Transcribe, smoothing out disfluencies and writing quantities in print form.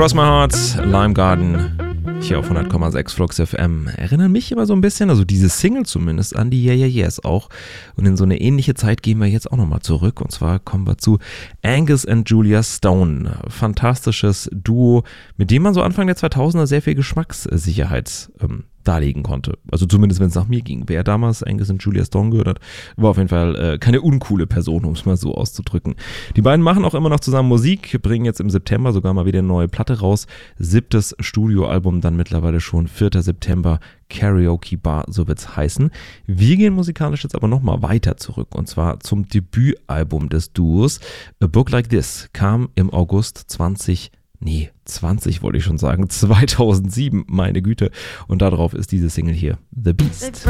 Cross My Heart, Lime Garden, hier auf 100,6 Flux FM. Erinnern mich immer so ein bisschen, also diese Single zumindest, an die Yeah Yeah Yeahs auch. Und in so eine ähnliche Zeit gehen wir jetzt auch nochmal zurück. Und zwar kommen wir zu Angus and Julia Stone. Fantastisches Duo, mit dem man so Anfang der 2000er sehr viel Geschmackssicherheit darlegen konnte. Also zumindest, wenn es nach mir ging. Wer damals Angus und Julia Stone gehört hat, war auf jeden Fall keine uncoole Person, um es mal so auszudrücken. Die beiden machen auch immer noch zusammen Musik, bringen jetzt im September sogar mal wieder eine neue Platte raus. 7. Studioalbum dann mittlerweile schon, 4. September, Karaoke Bar, so wird's heißen. Wir gehen musikalisch jetzt aber nochmal weiter zurück, und zwar zum Debütalbum des Duos. A Book Like This kam im August 20 wollte ich schon sagen, 2007, meine Güte. Und darauf ist diese Single hier, The Beast.